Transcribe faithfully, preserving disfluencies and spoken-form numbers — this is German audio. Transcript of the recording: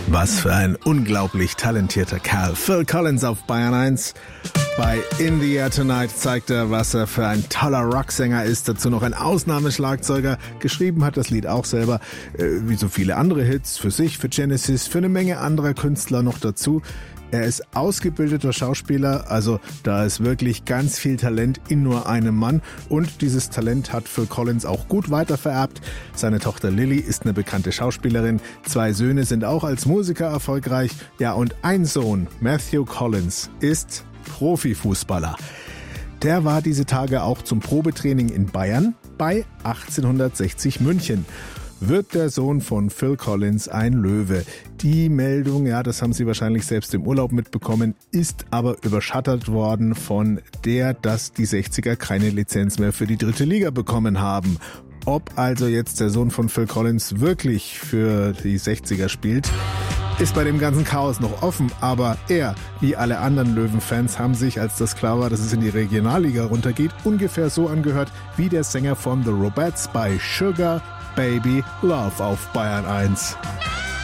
Was für ein unglaublich talentierter Kerl. Phil Collins auf Bayern eins. Bei In the Air Tonight zeigt er, was er für ein toller Rocksänger ist. Dazu noch ein Ausnahmeschlagzeuger. Geschrieben hat das Lied auch selber, äh, wie so viele andere Hits, für sich, für Genesis, für eine Menge anderer Künstler noch dazu. Er ist ausgebildeter Schauspieler, also da ist wirklich ganz viel Talent in nur einem Mann. Und dieses Talent hat Phil Collins auch gut weitervererbt. Seine Tochter Lily ist eine bekannte Schauspielerin. Zwei Söhne sind auch als Musiker erfolgreich. Ja, und ein Sohn, Matthew Collins, ist Profifußballer. Der war diese Tage auch zum Probetraining in Bayern bei achtzehnhundertsechzig München. Wird der Sohn von Phil Collins ein Löwe? Die Meldung, ja, das haben Sie wahrscheinlich selbst im Urlaub mitbekommen, ist aber überschattet worden von der, dass die sechziger keine Lizenz mehr für die dritte Liga bekommen haben. Ob also jetzt der Sohn von Phil Collins wirklich für die sechziger spielt, ist bei dem ganzen Chaos noch offen, aber er, wie alle anderen Löwen-Fans, haben sich, als das klar war, dass es in die Regionalliga runtergeht, ungefähr so angehört wie der Sänger von The Robettes bei Sugar Baby Love auf Bayern eins.